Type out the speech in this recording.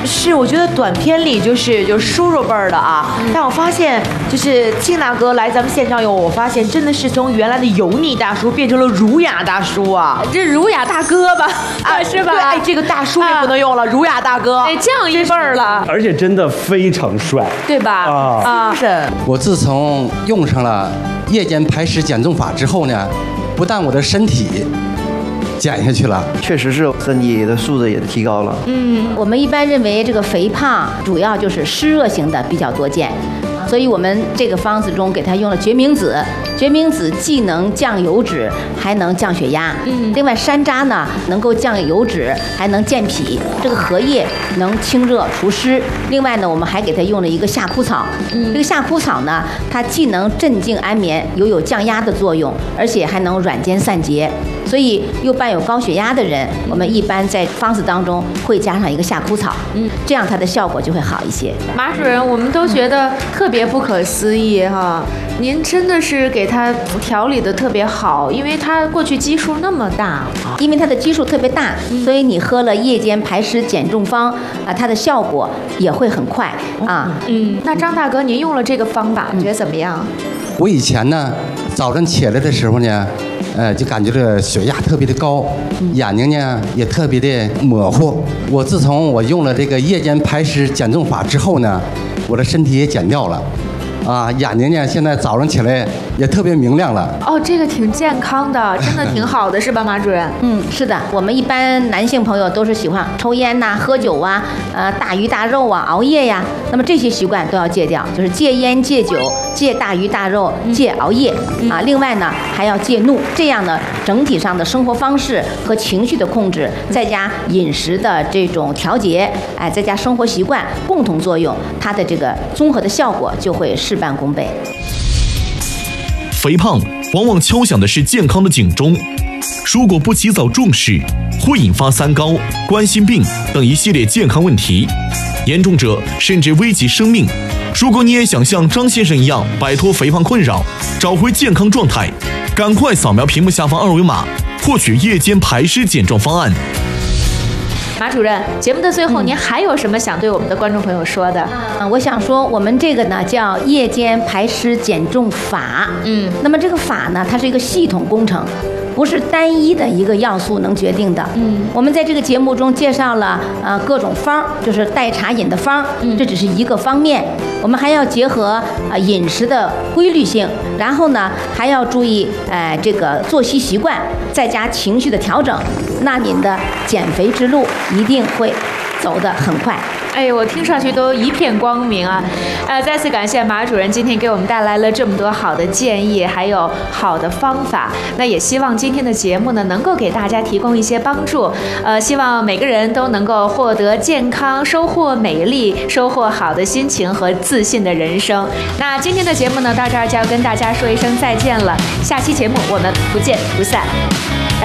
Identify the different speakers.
Speaker 1: 是，我觉得短片里就是叔叔辈儿的啊，但我发现就是庆大哥来咱们现场以后，我发现真的是从原来的油腻大叔变成了儒雅大叔啊，
Speaker 2: 这儒雅大哥吧，是吧？
Speaker 1: 对，哎，这个大叔也不能用了，儒雅大哥，
Speaker 2: 哎，这样一辈儿了，
Speaker 3: 而且真的非常帅，
Speaker 2: 对吧？
Speaker 1: 是。
Speaker 4: 我自从用上了夜间排湿减重法之后呢，不但我的身体减下去了，
Speaker 5: 确实是身体的素质也提高了。
Speaker 6: 我们一般认为这个肥胖主要就是湿热型的比较多见，所以我们这个方子中给它用了决明子。决明子既能降油脂，还能降血压。另外山楂呢能够降油脂，还能健脾。这个荷叶能清热除湿。另外呢，我们还给它用了一个夏枯草。这个夏枯草呢，它既能镇静安眠，又有降压的作用，而且还能软坚散结。所以又伴有高血压的人，我们一般在方子当中会加上一个夏枯草，这样它的效果就会好一些。
Speaker 2: 马主任，我们都觉得特别不可思议哈，您真的是给他调理的特别好，因为他过去基数那么大，
Speaker 6: 因为它的基数特别大，所以你喝了夜间排湿减重方啊，它的效果也会很快啊。
Speaker 2: 那张大哥，您用了这个方法，觉得怎么样？
Speaker 4: 我以前呢，早晨起来的时候呢，就感觉这血压特别的高，眼睛呢也特别的模糊。我自从我用了这个夜间排湿减重法之后呢，我的身体也减掉了。眼睛呢，现在早上起来也特别明亮了。
Speaker 2: 哦，这个挺健康的，真的挺好的，是吧，马主任？
Speaker 6: 是的，我们一般男性朋友都是喜欢抽烟呐、喝酒啊、大鱼大肉啊、熬夜呀，那么这些习惯都要戒掉，就是戒烟、戒酒、戒大鱼大肉、戒熬夜啊。另外呢，还要戒怒，这样呢，整体上的生活方式和情绪的控制，再加饮食的这种调节，再加生活习惯共同作用，它的这个综合的效果就会事半功倍。
Speaker 7: 肥胖往往敲响的是健康的警钟，如果不及早重视，会引发三高、冠心病等一系列健康问题，严重者甚至危及生命。如果你也想像张先生一样摆脱肥胖困扰，找回健康状态，赶快扫描屏幕下方二维码，获取夜间排湿减重方案。
Speaker 2: 马主任，节目的最后，您还有什么想对我们的观众朋友说的？
Speaker 6: 我想说，我们这个呢叫夜间排湿减重法。那么这个法呢，它是一个系统工程，不是单一的一个要素能决定的。我们在这个节目中介绍了各种方，就是代茶饮的方，这只是一个方面。我们还要结合饮食的规律性，然后呢还要注意这个作息习惯，再加情绪的调整，那您的减肥之路一定会走得很快。
Speaker 2: 哎，我听上去都一片光明啊！再次感谢马主任今天给我们带来了这么多好的建议，还有好的方法。那也希望今天的节目呢，能够给大家提供一些帮助。希望每个人都能够获得健康，收获美丽，收获好的心情和自信的人生。那今天的节目呢，到这儿就要跟大家说一声再见了。下期节目我们不见不散。